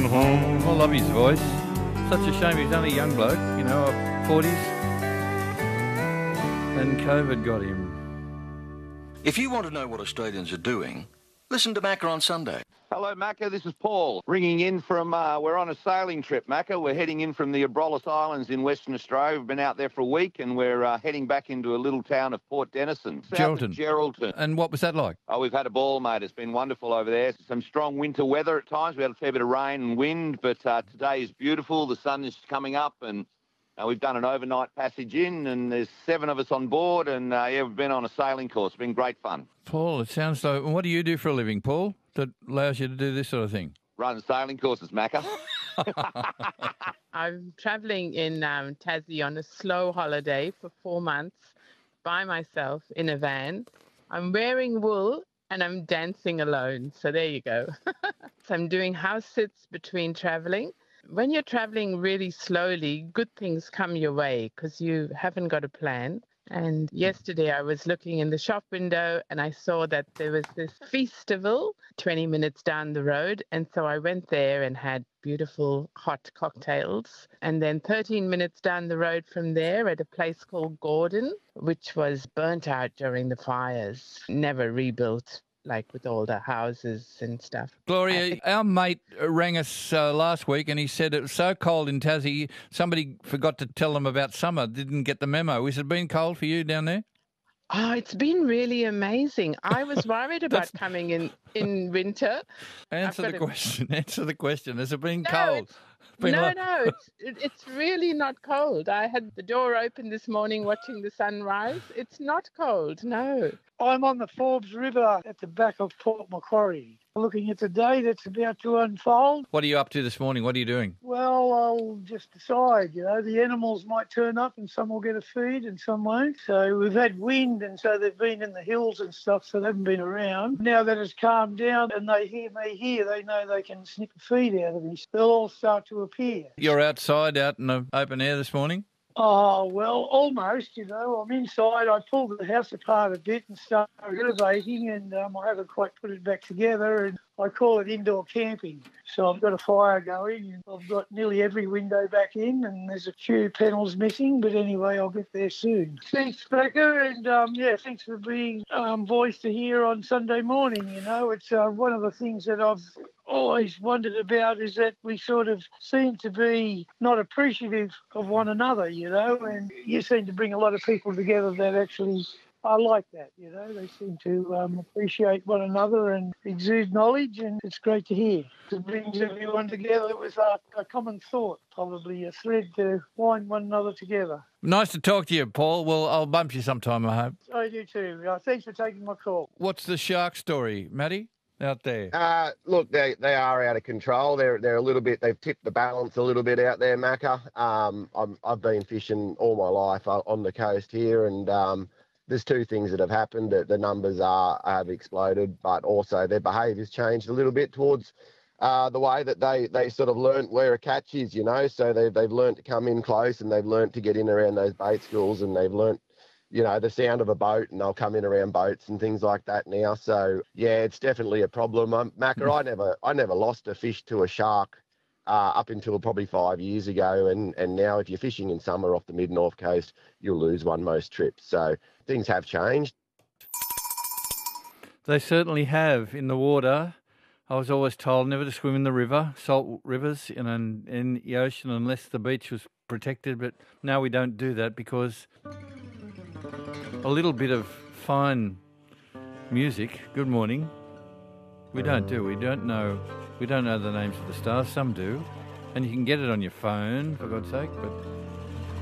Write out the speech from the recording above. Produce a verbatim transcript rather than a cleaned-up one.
I love his voice. Such a shame he's only a young bloke, you know, forties. And COVID got him. If you want to know what Australians are doing, listen to Macca on Sunday. Hello, Macca. This is Paul, ringing in from, uh, we're on a sailing trip, Macca. We're heading in from the Abrolhos Islands in Western Australia. We've been out there for a week, and we're uh, heading back into a little town of Port Denison. south of Geraldton. Geraldton. And what was that like? Oh, we've had a ball, mate. It's been wonderful over there. Some strong winter weather at times. We had a fair bit of rain and wind, but uh, today is beautiful. The sun is coming up, and uh, we've done an overnight passage in, and there's seven of us on board, and uh, yeah, we've been on a sailing course. It's been great fun. Paul, it sounds like... What do you do for a living, Paul, that allows you to do this sort of thing? Run sailing courses, Macca. I'm travelling in um, Tassie on a slow holiday for four months by myself in a van. I'm wearing wool and I'm dancing alone. So there you go. So I'm doing house sits between travelling. When you're travelling really slowly, good things come your way because you haven't got a plan. And yesterday I was looking in the shop window and I saw that there was this festival twenty minutes down the road. And so I went there and had beautiful hot cocktails. And then thirteen minutes down the road from there at a place called Gordon, which was burnt out during the fires, never rebuilt, like with all the houses and stuff. Gloria, our mate rang us uh, last week and he said it was so cold in Tassie, somebody forgot to tell them about summer, didn't get the memo. Has it been cold for you down there? Oh, it's been really amazing. I was worried about coming in in winter. Answer the a... question. Answer the question. Has it been no, cold? Been no, like... no, it's, it, it's really not cold. I had the door open this morning watching the sunrise. It's not cold, no. I'm on the Forbes River at the back of Port Macquarie, looking at the day that's about to unfold. What are you up to this morning? What are you doing? Well, I'll just decide, you know, the animals might turn up and some will get a feed and some won't. So we've had wind and so they've been in the hills and stuff, so they haven't been around. Now that it's calmed down and they hear me here, they know they can snip a feed out of me. They'll all start to appear. You're outside, out in the open air this morning? Oh, well, almost, you know. I'm inside. I pulled the house apart a bit and started renovating, and um, I haven't quite put it back together, and I call it indoor camping. So I've got a fire going, and I've got nearly every window back in, and there's a few panels missing, but anyway, I'll get there soon. Thanks, Becca, and um, yeah, thanks for being um, voice to hear on Sunday morning, you know. It's uh, one of the things that I've always wondered about is that we sort of seem to be not appreciative of one another, you know, and you seem to bring a lot of people together that actually I like that, you know. They seem to um, appreciate one another and exude knowledge, and it's great to hear. It brings everyone together with a, a common thought, probably a thread to bind one another together. Nice to talk to you, Paul. Well, I'll bump you sometime, I hope. I do too. Uh, thanks for taking my call. What's the shark story, Matty? Out there? Uh, look, they they are out of control. They're they're a little bit. They've tipped the balance a little bit out there, Macca. Um, I'm, I've been fishing all my life on the coast here, and um, there's two things that have happened. The, the numbers are have exploded, but also their behaviour's changed a little bit towards uh, the way that they they sort of learnt where a catch is. You know, so they they've learnt to come in close, and they've learnt to get in around those bait schools, and they've learnt, you know, the sound of a boat, and they'll come in around boats and things like that now. So yeah, it's definitely a problem. Um, Macca, I never, I never lost a fish to a shark uh, up until probably five years ago, and and now if you're fishing in summer off the mid north coast, you'll lose one most trips. So things have changed. They certainly have in the water. I was always told never to swim in the river, salt rivers, in an, in the ocean unless the beach was protected. But now we don't do that because a little bit of fine music. Good morning. We don't do. We don't know. We don't know the names of the stars. Some do, and you can get it on your phone, for God's sake. But